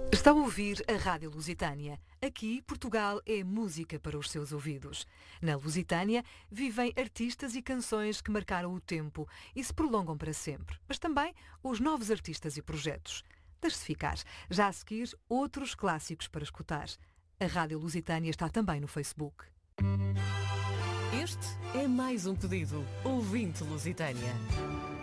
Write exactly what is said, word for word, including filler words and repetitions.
Está a ouvir a Rádio Lusitânia. Aqui, Portugal é música para os seus ouvidos. Na Lusitânia, vivem artistas e canções que marcaram o tempo e se prolongam para sempre. Mas também os novos artistas e projetos. Deixe-se ficar. Já a seguir, outros clássicos para escutar. A Rádio Lusitânia está também no Facebook. Este é mais um pedido. Ouvinte Lusitânia.